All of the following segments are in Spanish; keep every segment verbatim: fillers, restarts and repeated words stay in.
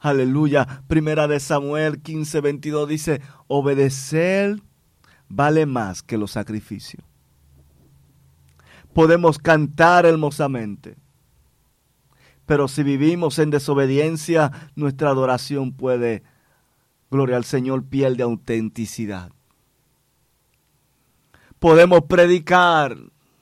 Aleluya. Primera de Samuel quince veintidós dice, obedecer vale más que los sacrificios. Podemos cantar hermosamente, pero si vivimos en desobediencia, nuestra adoración puede, gloria al Señor, pierde autenticidad. Podemos predicar,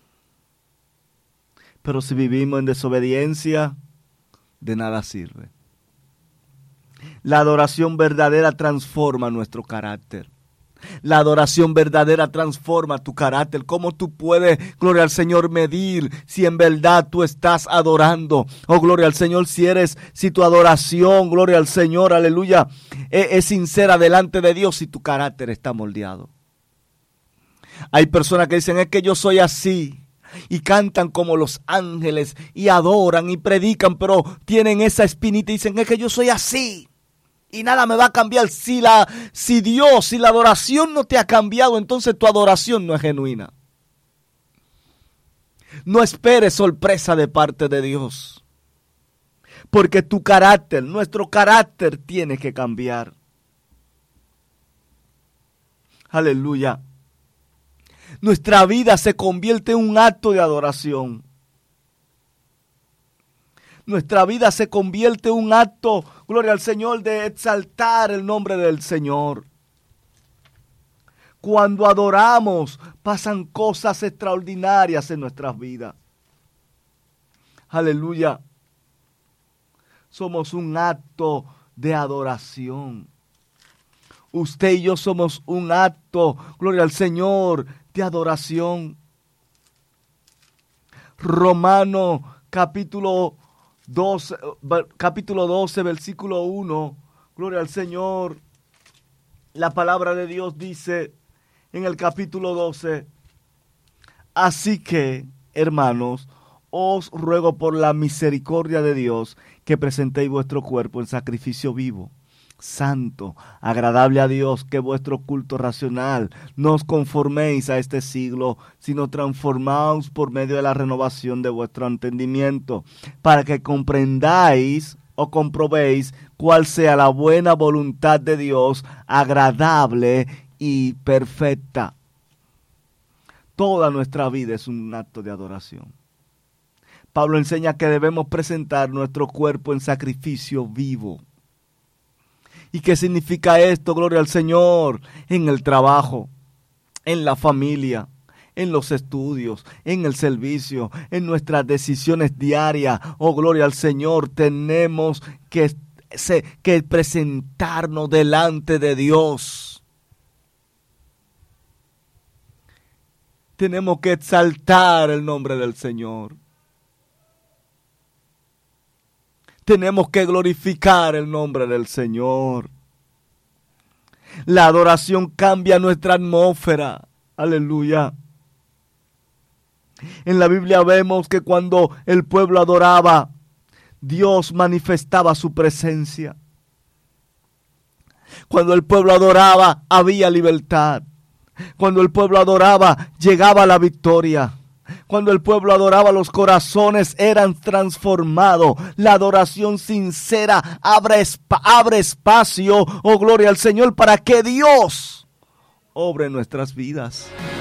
pero si vivimos en desobediencia, de nada sirve. La adoración verdadera transforma nuestro carácter. La adoración verdadera transforma tu carácter. ¿Cómo tú puedes, gloria al Señor, medir si en verdad tú estás adorando? Oh, gloria al Señor, si eres, si tu adoración, gloria al Señor, aleluya, es, es sincera delante de Dios, si tu carácter está moldeado. Hay personas que dicen, es que yo soy así. Y cantan como los ángeles y adoran y predican, pero tienen esa espinita y dicen, es que yo soy así. Y nada me va a cambiar. Si, la, si Dios, si la adoración no te ha cambiado, entonces tu adoración no es genuina. No esperes sorpresa de parte de Dios. Porque tu carácter, nuestro carácter tiene que cambiar. Aleluya. Nuestra vida se convierte en un acto de adoración. Nuestra vida se convierte en un acto, gloria al Señor, de exaltar el nombre del Señor. Cuando adoramos, pasan cosas extraordinarias en nuestras vidas. Aleluya. Somos un acto de adoración. Usted y yo somos un acto, gloria al Señor, de adoración. Romano capítulo doce, capítulo doce, versículo uno, gloria al Señor. La palabra de Dios dice en el capítulo doce, así que, hermanos, os ruego por la misericordia de Dios que presentéis vuestro cuerpo en sacrificio vivo, santo, agradable a Dios, que vuestro culto racional. No os conforméis a este siglo, sino transformaos por medio de la renovación de vuestro entendimiento, para que comprendáis o comprobéis cuál sea la buena voluntad de Dios, agradable y perfecta. Toda nuestra vida es un acto de adoración. Pablo enseña que debemos presentar nuestro cuerpo en sacrificio vivo. ¿Y qué significa esto? Gloria al Señor. En el trabajo, en la familia, en los estudios, en el servicio, en nuestras decisiones diarias. Oh, gloria al Señor. Tenemos que, que presentarnos delante de Dios. Tenemos que exaltar el nombre del Señor. Tenemos que glorificar el nombre del Señor. La adoración cambia nuestra atmósfera. Aleluya. En la Biblia vemos que cuando el pueblo adoraba, Dios manifestaba su presencia. Cuando el pueblo adoraba, había libertad. Cuando el pueblo adoraba, llegaba la victoria. Cuando el pueblo adoraba, los corazones eran transformados. La adoración sincera abre, esp- abre espacio, oh gloria al Señor, para que Dios obre en nuestras vidas.